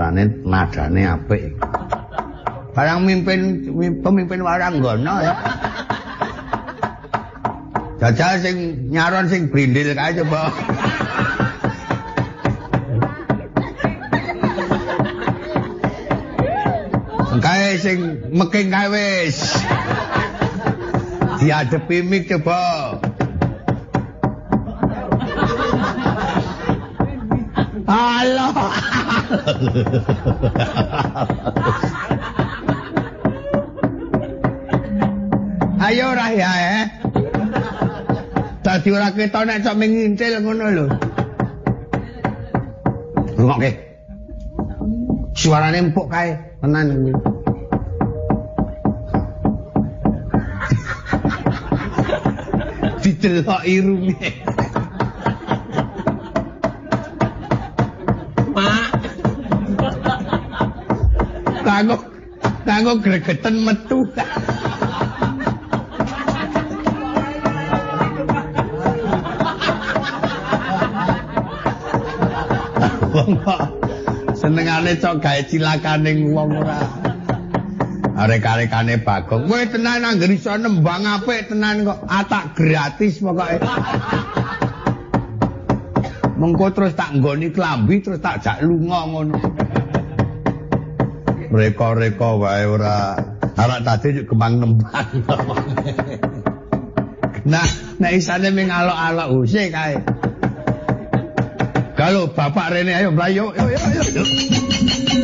suarane nadane apik. Barang pemimpin waranggono ya. Jajal sing nyaron sing brindil kae coba. Kae sing meking kae wis. Diadepi mik coba. Halo. Ayo ora ya dadi ora ketok nek sok ngintil ngono lho. Rungokke. Suarane empuk kae, tenan. Didelok irunge. Kanggo gregeten metu. Senengane cok gawe cilakaning wong ora. Arek-arekane Bagong. Kowe tenan anggere iso nembang apik tenan kok. Atak gratis pokoke. Mengko terus tak nggoni klambi terus tak jak lunga ngono. Reka-reka wae ora arak tadi kembang nembang. Nah, nek isane ming alok-alok use kae. Kalau bapak Rene ayo mlayu, yo.